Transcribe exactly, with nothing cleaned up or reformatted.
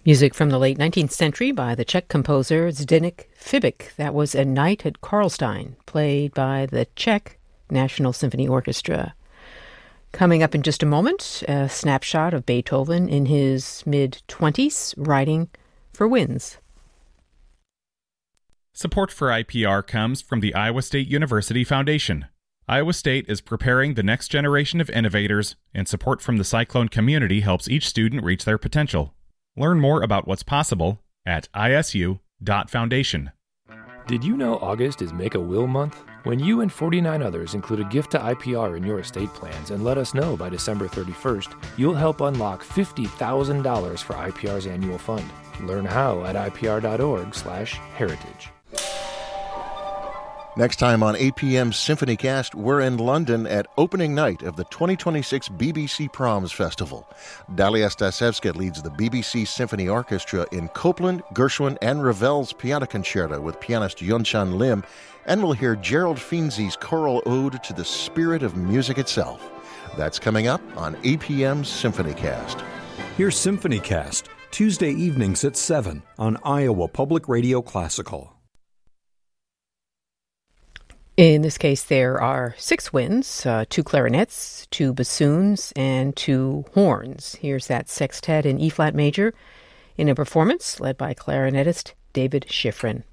Music from the late nineteenth century by the Czech composer Zdeněk Fibik. That was A Night at Karlstein, played by the Czech National Symphony Orchestra. Coming up in just a moment, a snapshot of Beethoven in his mid-twenties, writing for winds. Support for I P R comes from the Iowa State University Foundation. Iowa State is preparing the next generation of innovators, and support from the Cyclone community helps each student reach their potential. Learn more about what's possible at I S U dot foundation. Did you know August is Make a Will Month? When you and forty-nine others include a gift to I P R in your estate plans and let us know by December thirty-first, you'll help unlock fifty thousand dollars for I P R's annual fund. Learn how at I P R dot org slash heritage. Next time on A P M's SymphonyCast, we're in London at opening night of the twenty twenty-six B B C Proms Festival. Dalia Stasevska leads the B B C Symphony Orchestra in Copland, Gershwin, and Ravel's Piano Concerto with pianist Yunchan Lim, and we'll hear Gerald Finzi's choral ode to the spirit of music itself. That's coming up on A P M's SymphonyCast. Here's SymphonyCast, Tuesday evenings at seven on Iowa Public Radio Classical. In this case, there are six winds, uh, two clarinets, two bassoons, and two horns. Here's that sextet in E-flat major in a performance led by clarinetist David Schifrin.